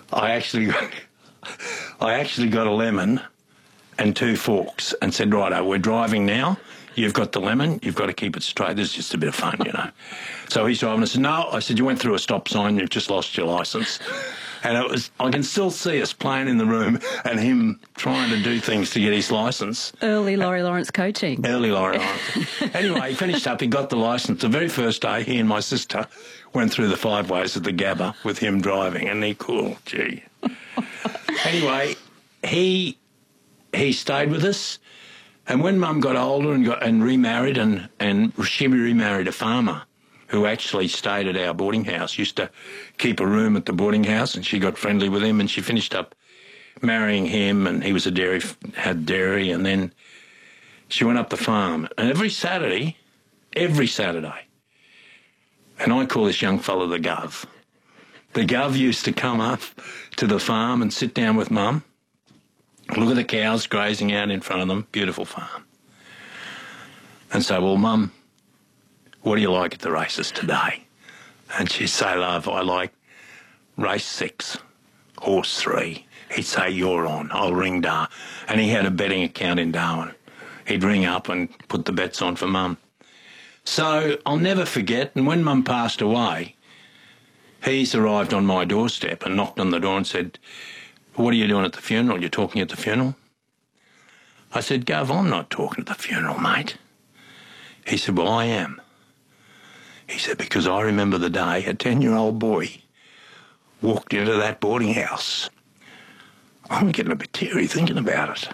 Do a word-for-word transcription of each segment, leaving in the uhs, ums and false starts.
I actually got, I actually got a lemon and two forks and said, righto, we're driving now. You've got the lemon. You've got to keep it straight. This is just a bit of fun, you know. So he's driving. I said, no. I said, you went through a stop sign. You've just lost your licence. And it was, I can still see us playing in the room and him trying to do things to get his licence. Early Laurie Lawrence coaching. Early Laurie Lawrence. Anyway, he finished up. He got the licence. The very first day, he and my sister went through the five ways of the Gabba with him driving. And he, cool, gee. Anyway, he he stayed with us. And when Mum got older and got and remarried, and, and she remarried a farmer who actually stayed at our boarding house, used to keep a room at the boarding house, and she got friendly with him, and she finished up marrying him, and he was a dairy, had dairy, and then she went up the farm. And every Saturday, every Saturday, and I call this young fella the Gov, the Gov used to come up to the farm and sit down with Mum, look at the cows grazing out in front of them, beautiful farm, and say, well, Mum, what do you like at the races today? And she'd say, love, I like race six, horse three. He'd say, you're on, I'll ring Dar. And he had a betting account in Darwin. He'd ring up and put the bets on for Mum. So I'll never forget, and when Mum passed away, he's arrived on my doorstep and knocked on the door and said, what are you doing at the funeral? You're talking at the funeral? I said, Gov, I'm not talking at the funeral, mate. He said, well, I am. He said, because I remember the day a ten-year-old boy walked into that boarding house. I'm getting a bit teary thinking about it.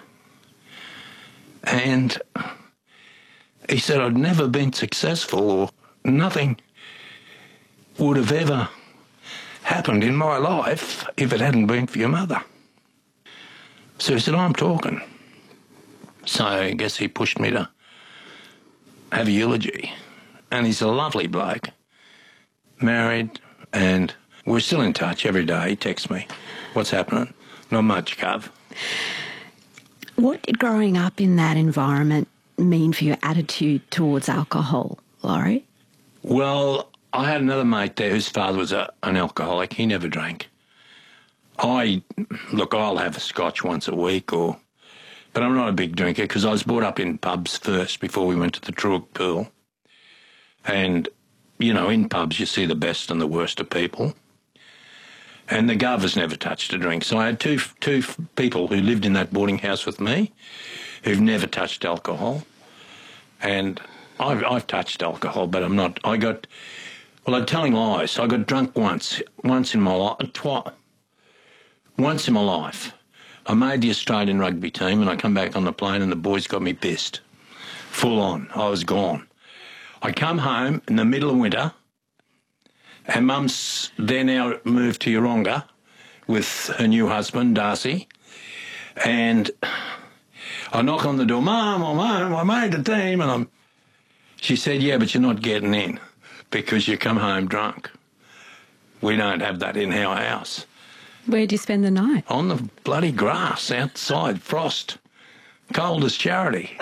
And he said, I'd never been successful, or nothing would have ever happened in my life if it hadn't been for your mother. So he said, I'm talking. So I guess he pushed me to have a eulogy. And he's a lovely bloke, married, and we're still in touch every day. He texts me, what's happening? Not much, Gov. What did growing up in that environment mean for your attitude towards alcohol, Laurie? Well, I had another mate there whose father was a, an alcoholic. He never drank. I, look, I'll have a scotch once a week, or, but I'm not a big drinker because I was brought up in pubs first before we went to the Truitt Pool. And, you know, in pubs you see the best and the worst of people. And the Gov has never touched a drink. So I had two two people who lived in that boarding house with me who've never touched alcohol. And I've, I've touched alcohol, but I'm not, I got, well, I'm telling lies. I got drunk once, once in my life, twice, once in my life. I made the Australian rugby team and I come back on the plane and the boys got me pissed. Full on. I was gone. I come home in the middle of winter, and Mum's there now moved to Yeronga with her new husband, Darcy, and I knock on the door, Mum, oh, Mum, I made the team, and I'm... She said, yeah, but you're not getting in because you come home drunk. We don't have that in our house. Where'd you spend the night? On the bloody grass outside, frost, cold as charity.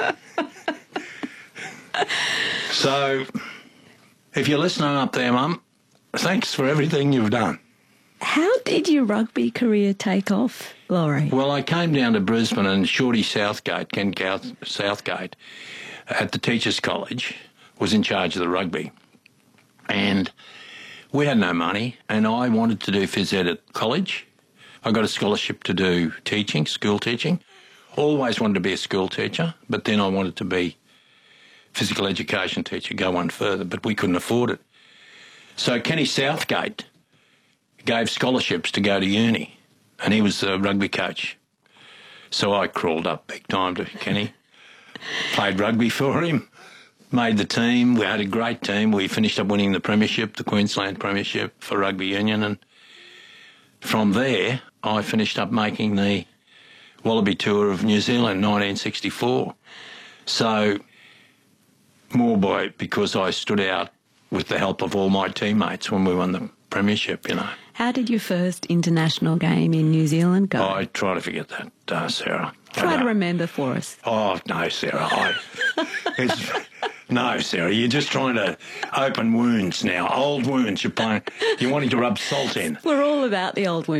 So, if you're listening up there, Mum, thanks for everything you've done. How did your rugby career take off, Laurie? Well, I came down to Brisbane and Shorty Southgate, Ken Southgate, at the Teachers College, was in charge of the rugby. And we had no money, and I wanted to do phys ed at college. I got a scholarship to do teaching, school teaching. Always wanted to be a school teacher, but then I wanted to be physical education teacher, go one further, but we couldn't afford it. So Kenny Southgate gave scholarships to go to uni, and he was the rugby coach. So I crawled up big time to Kenny, played rugby for him, made the team. We had a great team. We finished up winning the premiership, the Queensland premiership for rugby union, and from there I finished up making the Wallaby Tour of New Zealand, nineteen sixty-four. So more by because I stood out with the help of all my teammates when we won the premiership, you know. How did your first international game in New Zealand go? I try to forget that, uh, Sarah. Try to remember for us. Oh, no, Sarah. I, it's, no, Sarah, you're just trying to open wounds now. Old wounds you're playing. You're wanting to rub salt in. We're all about the old wounds.